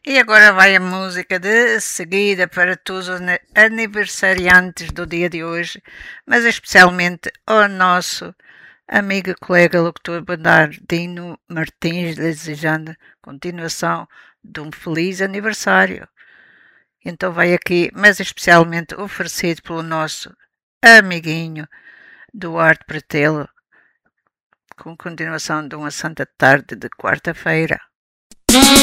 E agora vai a música de seguida para todos os aniversariantes do dia de hoje, mas especialmente ao nosso amigo e colega locutor bandar Dino Martins, desejando continuação de um feliz aniversário. Então vai aqui, mas especialmente oferecido pelo nosso amiguinho Duarte Pretelo, com continuação de uma santa tarde de quarta-feira.